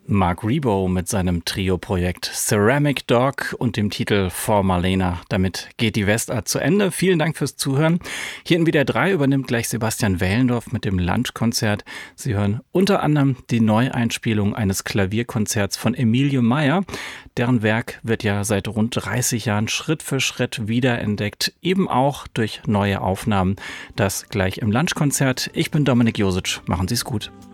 Mark Ribot mit seinem Trio-Projekt Ceramic Dog und dem Titel For Marlena. Damit geht die Westart zu Ende. Vielen Dank fürs Zuhören. Hier in WDR 3 übernimmt gleich Sebastian Wellendorf mit dem Lunchkonzert. Sie hören unter anderem die Neueinspielung eines Klavierkonzerts von Emilie Meyer. Deren Werk wird ja seit rund 30 Jahren Schritt für Schritt wiederentdeckt, eben auch durch neue Aufnahmen. Das gleich im Lunchkonzert. Ich bin Dominik Josic. Machen Sie es gut.